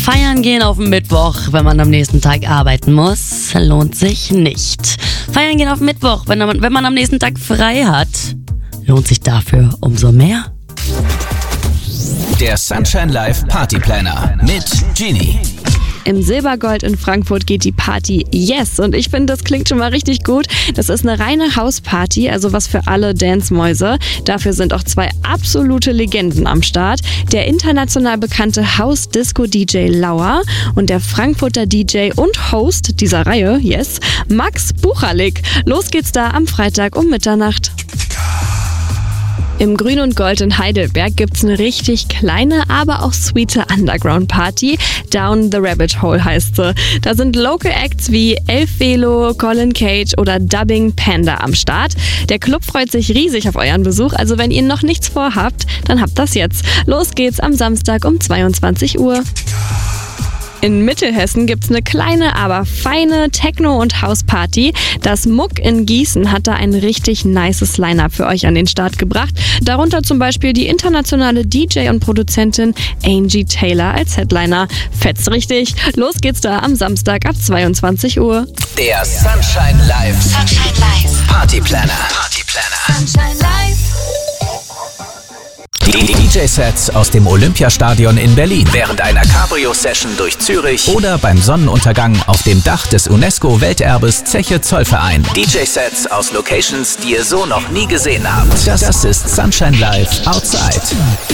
Feiern gehen auf den Mittwoch, wenn man am nächsten Tag arbeiten muss, lohnt sich nicht. Feiern gehen auf den Mittwoch, wenn man am nächsten Tag frei hat, lohnt sich dafür umso mehr. Der Sunshine Live Party Planner mit Genie. Im Silbergold in Frankfurt geht die Party Yes und ich finde, das klingt schon mal richtig gut. Das ist eine reine Hausparty, also was für alle Dance-Mäuse. Dafür sind auch zwei absolute Legenden am Start. Der international bekannte House-Disco-DJ Lauer und der Frankfurter DJ und Host dieser Reihe, Yes, Max Buchalik. Los geht's da am Freitag um Mitternacht. Im Grün und Gold in Heidelberg gibt's eine richtig kleine, aber auch sweete Underground-Party. Down the Rabbit Hole heißt sie. Da sind Local Acts wie Elf Velo, Colin Cage oder Dubbing Panda am Start. Der Club freut sich riesig auf euren Besuch, also wenn ihr noch nichts vorhabt, dann habt das jetzt. Los geht's am Samstag um 22 Uhr. In Mittelhessen gibt's eine kleine, aber feine Techno- und House-Party. Das Muck in Gießen hat da ein richtig nices Line-Up für euch an den Start gebracht. Darunter zum Beispiel die internationale DJ und Produzentin Angie Taylor als Headliner. Fetzt richtig. Los geht's da am Samstag ab 22 Uhr. Der Sunshine Live Party Planner. Sunshine Live. Die DJ-Sets aus dem Olympiastadion in Berlin, während einer Cabrio-Session durch Zürich oder beim Sonnenuntergang auf dem Dach des UNESCO-Welterbes Zeche Zollverein. DJ-Sets aus Locations, die ihr so noch nie gesehen habt. Das ist Sunshine Live Outside.